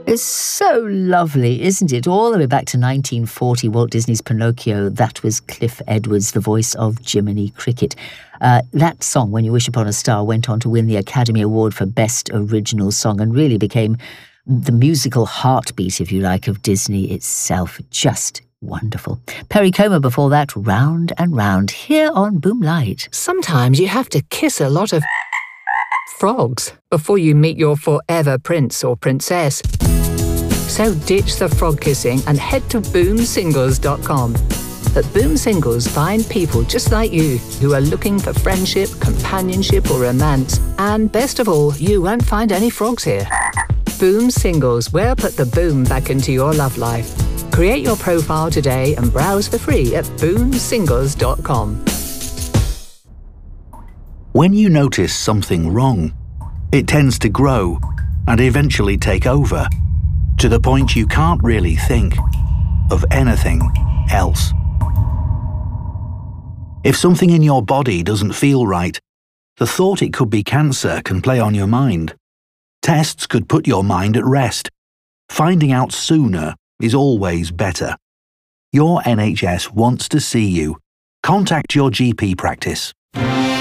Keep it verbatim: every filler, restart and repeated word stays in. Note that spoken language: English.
It's so lovely, isn't it? All the way back to nineteen forty, Walt Disney's Pinocchio. That was Cliff Edwards, the voice of Jiminy Cricket. Uh, that song, When You Wish Upon a Star, went on to win the Academy Award for Best Original Song and really became the musical heartbeat, if you like, of Disney itself. Just wonderful. Perry Como before that, Round and Round, here on Boomlight. Sometimes you have to kiss a lot of frogs before you meet your forever prince or princess. So ditch the frog kissing and head to boom singles dot com. At Boom Singles, find people just like you who are looking for friendship, companionship or romance. And best of all, you won't find any frogs here. Boom Singles, where put the boom back into your love life. Create your profile today and browse for free at boom singles dot com. When you notice something wrong, it tends to grow and eventually take over, to the point you can't really think of anything else. If something in your body doesn't feel right, the thought it could be cancer can play on your mind. Tests could put your mind at rest. Finding out sooner is always better. Your N H S wants to see you. Contact your G P practice.